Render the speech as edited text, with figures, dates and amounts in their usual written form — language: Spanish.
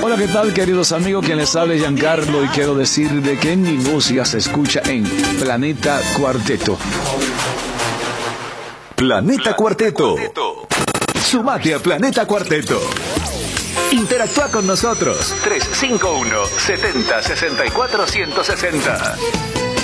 Hola, ¿qué tal, queridos amigos? Quien les habla es Giancarlo y quiero decir de que mi música se escucha en Planeta Cuarteto. Planeta Cuarteto. Sumate a Planeta Cuarteto. Interactúa con nosotros. 351 70 64 160.